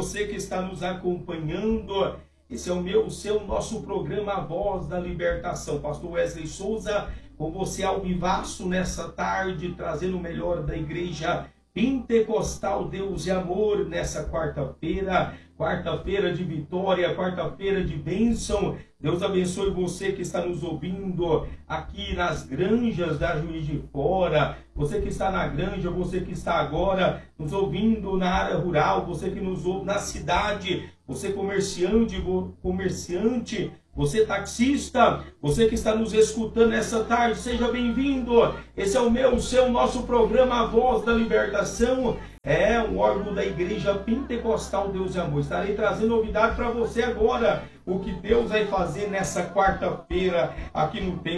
você que está nos acompanhando. Esse é o seu, nosso programa A Voz da Libertação. Pastor Wesley Souza, com você ao vivaço nessa tarde, trazendo o melhor da igreja Pentecostal Deus e Amor nessa quarta-feira de vitória, quarta-feira de bênção. Deus abençoe você que está nos ouvindo aqui nas granjas da Juiz de Fora, você que está na granja, você que está agora nos ouvindo na área rural, você que nos ouve na cidade, você comerciante, você taxista, você que está nos escutando essa tarde, seja bem-vindo. Esse é o seu, nosso programa A Voz da Libertação. É um órgão da Igreja Pentecostal Deus e Amor. Estarei trazendo novidade para você agora. O que Deus vai fazer nessa quarta-feira aqui no templo.